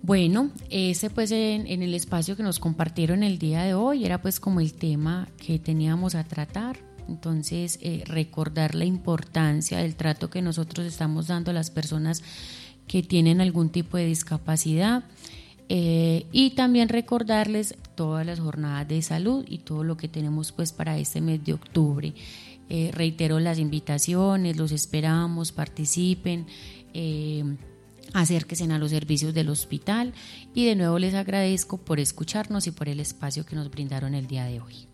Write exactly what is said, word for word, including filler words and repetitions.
Bueno, ese pues en, en el espacio que nos compartieron el día de hoy era pues como el tema que teníamos a tratar. Entonces, eh, recordar la importancia del trato que nosotros estamos dando a las personas que tienen algún tipo de discapacidad, eh, y también recordarles todas las jornadas de salud y todo lo que tenemos pues para este mes de octubre. Eh, reitero las invitaciones, los esperamos, participen, eh, acérquense a los servicios del hospital y de nuevo les agradezco por escucharnos y por el espacio que nos brindaron el día de hoy.